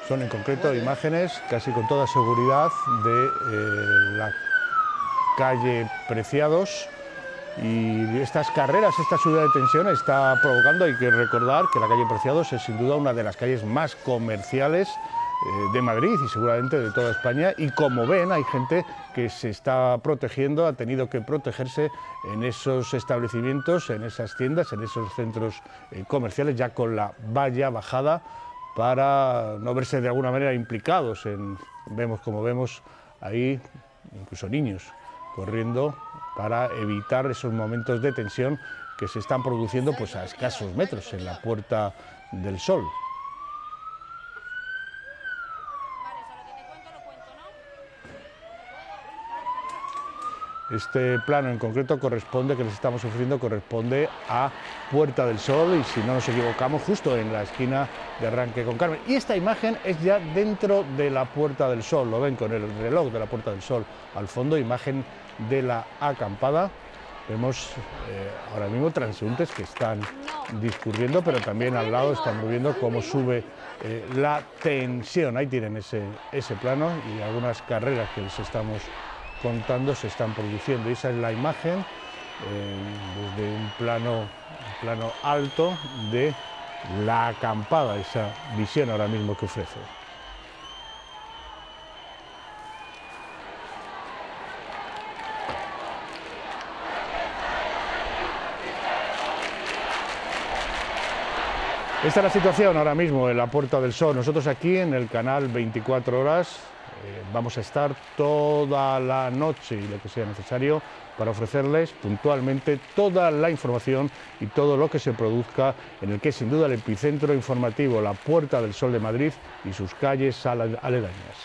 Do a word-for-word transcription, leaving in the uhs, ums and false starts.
Son en concreto imágenes casi con toda seguridad de eh, la calle Preciados, y estas carreras, esta subida de tensión está provocando, hay que recordar que la calle Preciados es sin duda una de las calles más comerciales eh, de Madrid y seguramente de toda España, y como ven hay gente que se está protegiendo, ha tenido que protegerse en esos establecimientos, en esas tiendas, en esos centros eh, comerciales, ya con la valla bajada para no verse de alguna manera implicados en, vemos como vemos ahí, incluso niños corriendo para evitar esos momentos de tensión que se están produciendo pues a escasos metros en la Puerta del Sol. Este plano en concreto corresponde, que les estamos ofreciendo, corresponde a Puerta del Sol, y si no nos equivocamos, justo en la esquina de arranque con Carmen. Y esta imagen es ya dentro de la Puerta del Sol, lo ven con el reloj de la Puerta del Sol al fondo, imagen de la acampada. Vemos eh, ahora mismo transeúntes que están discurriendo, pero también al lado estamos viendo cómo sube eh, la tensión. Ahí tienen ese, ese plano, y algunas carreras que les estamos contando se están produciendo. Y esa es la imagen eh, desde un plano, un plano alto de la acampada, esa visión ahora mismo que ofrece. Esta es la situación ahora mismo en la Puerta del Sol. Nosotros aquí en el canal veinticuatro horas eh, vamos a estar toda la noche y lo que sea necesario para ofrecerles puntualmente toda la información y todo lo que se produzca en el que es sin duda el epicentro informativo, la Puerta del Sol de Madrid y sus calles aledañas.